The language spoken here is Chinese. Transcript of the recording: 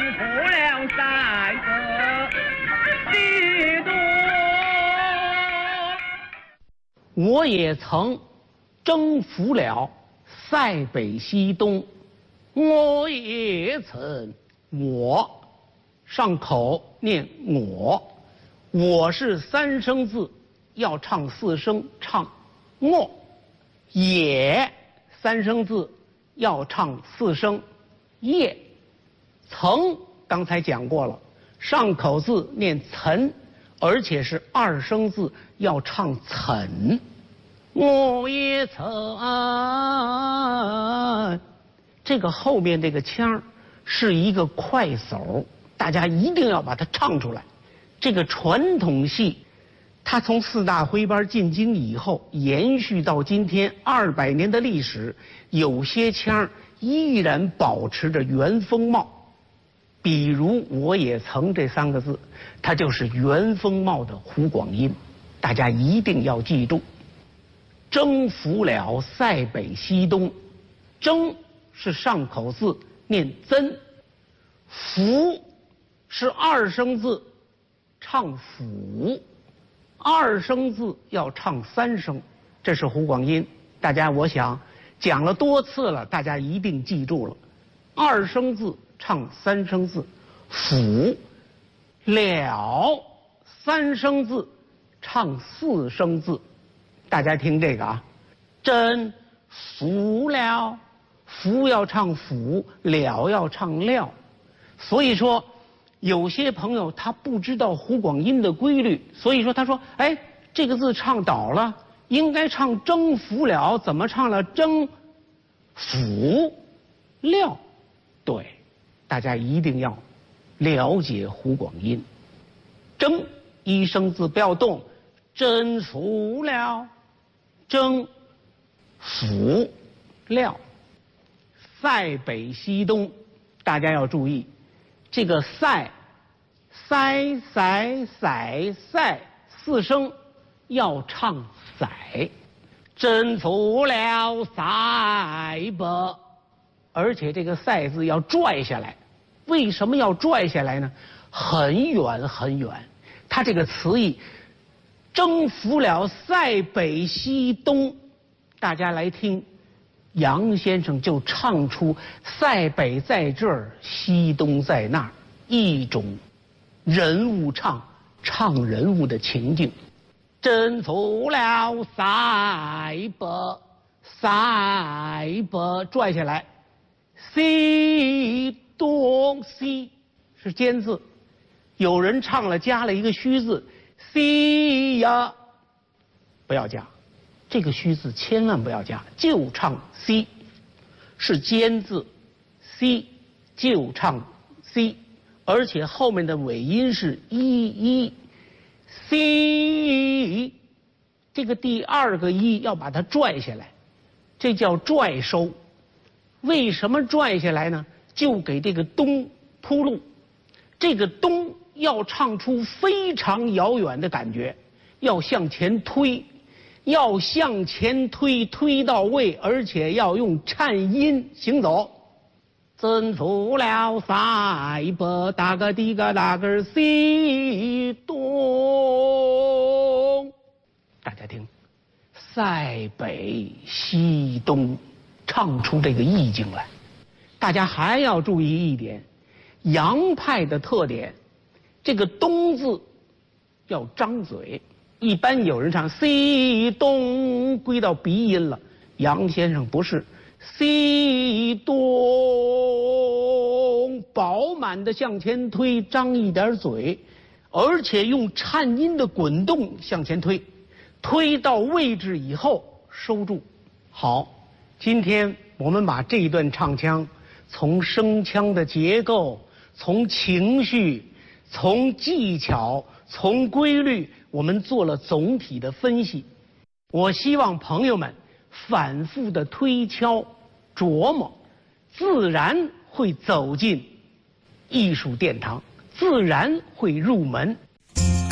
服了赛北西东。 我也曾征服了塞北西东，我也曾，我上口念我是三声字，要唱四声，唱我，也三声字要唱四声，也。曾刚才讲过了，上口字念岑，而且是二声字，要唱岑。我也曾，这个后面这个腔是一个快手，大家一定要把它唱出来。这个传统戏，它从四大徽班进京以后，延续到今天200年的历史，有些腔依然保持着原风貌。比如我也曾这3个字，它就是原风貌的湖广音，大家一定要记住。征服了塞北西东，征是上口字念曾，服是二声字唱辅，二声字要唱3声，这是湖广音。大家我想讲了多次了，大家一定记住了。二声字唱3声字，辅了3声字唱4声字。大家听这个啊，征服了，服要唱辅，了要唱了。所以说，有些朋友他不知道湖广音的规律，所以说他说，哎，这个字唱倒了，应该唱征服了，怎么唱了征服了？对，大家一定要了解湖广音。征一声字不要动，征服了，征服了。塞北西东，大家要注意，这个塞4声要唱塞，征服了塞北，而且这个塞字要拽下来。为什么要拽下来呢？很远很远，它这个词义征服了塞北西东，大家来听，杨先生就唱出塞北在这儿，西东在那儿，一种人物唱人物的情境。征服了塞北拽下来，西东西是尖字，有人唱了加了一个虚字，西呀，不要加，这个虚字千万不要加，就唱西，是尖字，西就唱西，而且后面的尾音是一，西，这个第2个一要把它拽下来，这叫拽收。为什么拽下来呢？就给这个东铺路，这个东要唱出非常遥远的感觉，要向前推，推到位，而且要用颤音行走。征服了塞北，大个的个大个西东。大家听，塞北西东，唱出这个意境来。大家还要注意一点，杨派的特点，这个东字要张嘴。一般有人唱西东归到鼻音了，杨先生不是，西东饱满的向前推，张一点嘴，而且用颤音的滚动向前推，推到位置以后收住。好，今天我们把这一段唱腔从声腔的结构，从情绪，从技巧，从规律，我们做了总体的分析。我希望朋友们反复的推敲琢磨，自然会走进艺术殿堂，自然会入门。